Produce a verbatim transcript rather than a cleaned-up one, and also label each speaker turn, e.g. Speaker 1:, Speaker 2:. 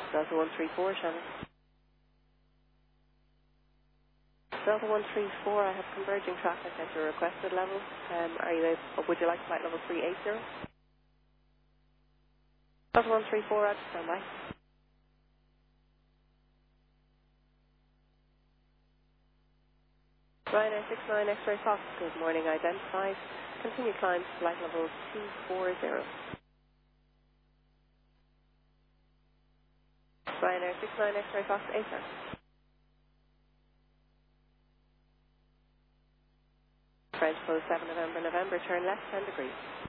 Speaker 1: Delta one three four, Shannon. Delta one three four, I have converging traffic at your requested level. Um, are you able, would you like flight level three eighty? Delta one three four, I'll stand by. Ryanair six nine X-ray Fox, good morning, identified. Continue climb to flight level two four zero. Ryanair six nine X-ray Fox, A S A P. French close seven November, November, turn left ten degrees.